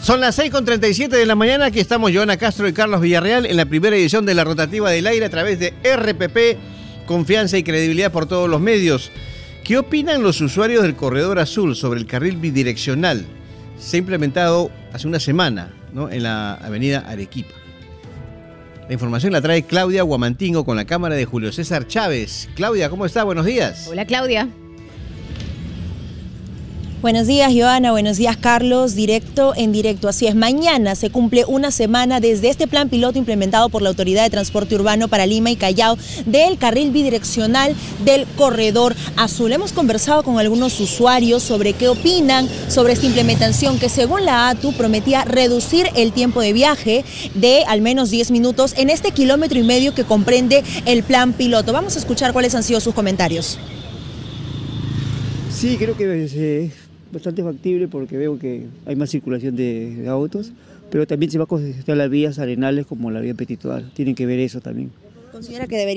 Son las 6:37 de la mañana, aquí estamos Joana Castro y Carlos Villarreal en la primera edición de la Rotativa del Aire a través de RPP, confianza y credibilidad por todos los medios. ¿Qué opinan los usuarios del Corredor Azul sobre el carril bidireccional? Se ha implementado hace una semana, ¿no?, en la avenida Arequipa. La información la trae Claudia Guamantingo con la cámara de Julio César Chávez. Claudia, ¿cómo está? Buenos días. Hola, Claudia. Buenos días, Joana. Buenos días, Carlos. Directo en directo. Así es, mañana se cumple una semana desde este plan piloto implementado por la Autoridad de Transporte Urbano para Lima y Callao del carril bidireccional del Corredor Azul. Hemos conversado con algunos usuarios sobre qué opinan sobre esta implementación que, según la ATU, prometía reducir el tiempo de viaje de al menos 10 minutos en este 1,5 kilómetros que comprende el plan piloto. Vamos a escuchar cuáles han sido sus comentarios. Sí, creo que es bastante factible porque veo que hay más circulación de autos, pero también se va a congestionar las vías arenales como la vía Petitual. Tienen que ver eso también. ¿Considera que debería